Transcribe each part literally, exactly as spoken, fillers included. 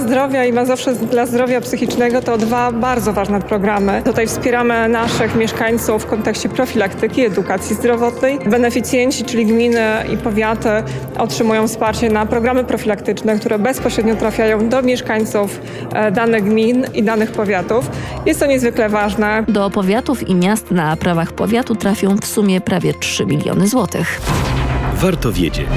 Zdrowia i Mazowsze dla Zdrowia Psychicznego to dwa bardzo ważne programy. Tutaj wspieramy naszych mieszkańców w kontekście profilaktyki, edukacji zdrowotnej. Beneficjenci, czyli gminy i powiaty, otrzymują wsparcie na programy profilaktyczne, które bezpośrednio trafiają do mieszkańców danych gmin i danych powiatów. Jest to niezwykle ważne. Do powiatów i miast na prawach powiatu trafią w sumie prawie trzy miliony złotych. Warto wiedzieć.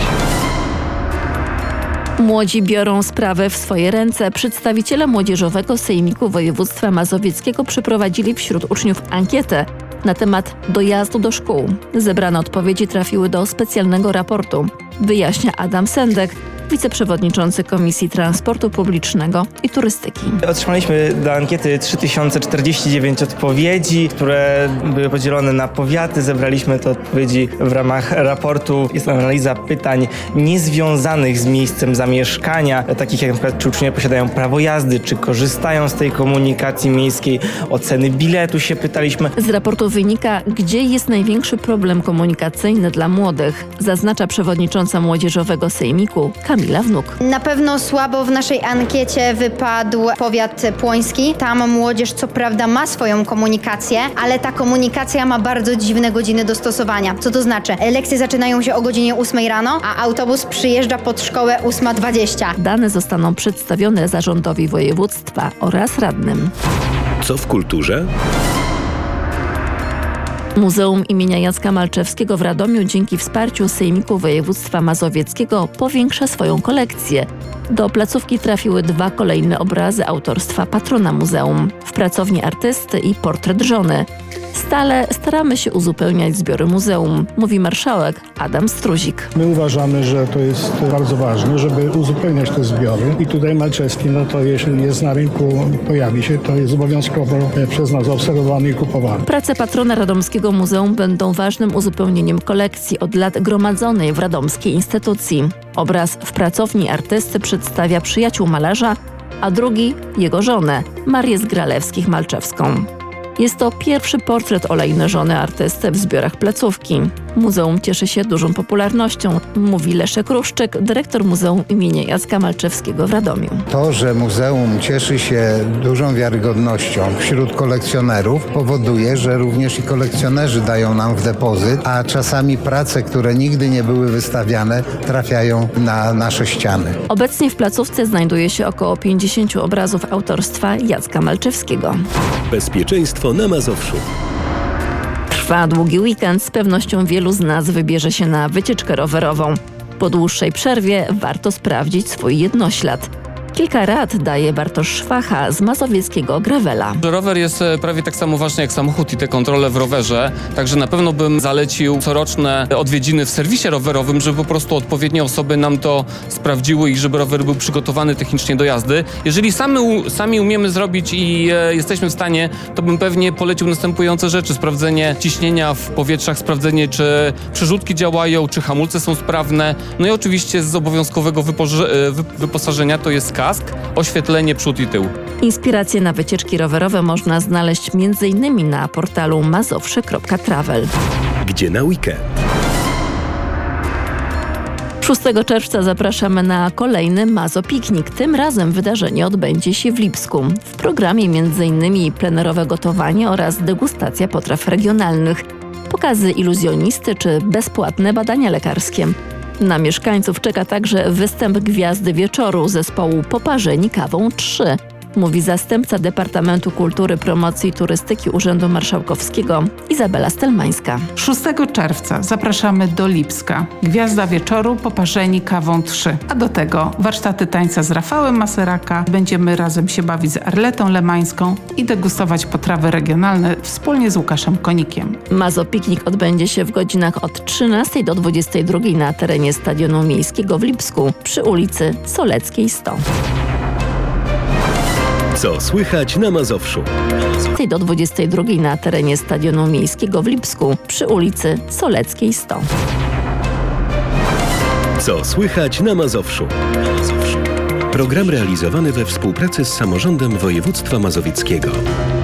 Młodzi biorą sprawę w swoje ręce. Przedstawiciele Młodzieżowego Sejmiku Województwa Mazowieckiego przeprowadzili wśród uczniów ankietę na temat dojazdu do szkół. Zebrane odpowiedzi trafiły do specjalnego raportu, wyjaśnia Adam Sendek, wiceprzewodniczący Komisji Transportu Publicznego i Turystyki. Otrzymaliśmy do ankiety trzy tysiące czterdzieści dziewięć odpowiedzi, które były podzielone na powiaty. Zebraliśmy te odpowiedzi w ramach raportu. Jest analiza pytań niezwiązanych z miejscem zamieszkania, takich jak na przykład czy uczniowie posiadają prawo jazdy, czy korzystają z tej komunikacji miejskiej, oceny biletu się pytaliśmy. Z raportu wynika, gdzie jest największy problem komunikacyjny dla młodych, zaznacza przewodnicząca Młodzieżowego Sejmiku Kamila Wnuk. Na pewno słabo w naszej ankiecie wypadł powiat płoński. Tam młodzież co prawda ma swoją komunikację, ale ta komunikacja ma bardzo dziwne godziny dostosowania. Co to znaczy? Lekcje zaczynają się o godzinie ósmej rano, a autobus przyjeżdża pod szkołę ósma dwadzieścia. Dane zostaną przedstawione zarządowi województwa oraz radnym. Co w kulturze? Muzeum imienia Jacka Malczewskiego w Radomiu dzięki wsparciu Sejmiku Województwa Mazowieckiego powiększa swoją kolekcję. Do placówki trafiły dwa kolejne obrazy autorstwa patrona muzeum. W pracowni artysty i portret żony. Stale staramy się uzupełniać zbiory muzeum, mówi marszałek Adam Struzik. My uważamy, że to jest bardzo ważne, żeby uzupełniać te zbiory i tutaj Malczewski, no to jeśli jest na rynku, pojawi się, to jest obowiązkowo przez nas obserwowany i kupowany. Prace patrona Radomskiego Muzeum będą ważnym uzupełnieniem kolekcji od lat gromadzonej w radomskiej instytucji. Obraz w pracowni artysty przedstawia przyjaciół malarza, a drugi jego żonę, Marię Zgralewskich-Malczewską. Jest to pierwszy portret olejny żony artysty w zbiorach placówki. Muzeum cieszy się dużą popularnością, mówi Leszek Ruszczyk, dyrektor Muzeum imienia Jacka Malczewskiego w Radomiu. To, że muzeum cieszy się dużą wiarygodnością wśród kolekcjonerów, powoduje, że również i kolekcjonerzy dają nam w depozyt, a czasami prace, które nigdy nie były wystawiane, trafiają na nasze ściany. Obecnie w placówce znajduje się około pięćdziesięciu obrazów autorstwa Jacka Malczewskiego. Bezpieczeństwo na Mazowszu. Trwa długi weekend, z pewnością wielu z nas wybierze się na wycieczkę rowerową. Po dłuższej przerwie warto sprawdzić swój jednoślad. Kilka rad daje Bartosz Szwacha z mazowieckiego Gravela. Rower jest prawie tak samo ważny jak samochód i te kontrole w rowerze, także na pewno bym zalecił coroczne odwiedziny w serwisie rowerowym, żeby po prostu odpowiednie osoby nam to sprawdziły i żeby rower był przygotowany technicznie do jazdy. Jeżeli sami, sami umiemy zrobić i e, jesteśmy w stanie, to bym pewnie polecił następujące rzeczy. Sprawdzenie ciśnienia w powietrzach, sprawdzenie czy przerzutki działają, czy hamulce są sprawne. No i oczywiście z obowiązkowego wypoże- wy- wyposażenia to jest kask, oświetlenie przód i tył. Inspiracje na wycieczki rowerowe można znaleźć między innymi na portalu mazowsze kropka travel. Gdzie na weekend? szóstego czerwca zapraszamy na kolejny Mazo Piknik. Tym razem wydarzenie odbędzie się w Lipsku. W programie między innymi plenerowe gotowanie oraz degustacja potraw regionalnych, pokazy iluzjonisty czy bezpłatne badania lekarskie. Na mieszkańców czeka także występ Gwiazdy Wieczoru zespołu Poparzeni Kawą trzy, mówi zastępca Departamentu Kultury, Promocji i Turystyki Urzędu Marszałkowskiego Izabela Stelmańska. szóstego czerwca zapraszamy do Lipska. Gwiazda Wieczoru Poparzeni Kawą trzy. A do tego warsztaty tańca z Rafałem Maseraka. Będziemy razem się bawić z Arletą Lemańską i degustować potrawy regionalne wspólnie z Łukaszem Konikiem. Mazo Piknik odbędzie się w godzinach od trzynastej do dwudziestej drugiej na terenie Stadionu Miejskiego w Lipsku przy ulicy Soleckiej sto. Co słychać na Mazowszu? do dwudziestej drugiej na terenie Stadionu Miejskiego w Lipsku przy ulicy Soleckiej sto. Co słychać na Mazowszu? Program realizowany we współpracy z Samorządem Województwa Mazowieckiego.